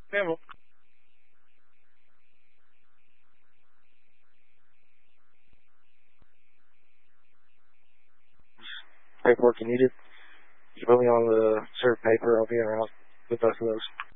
Memo. Paperwork you needed. You put me on the served paper. I'll be around with both of those.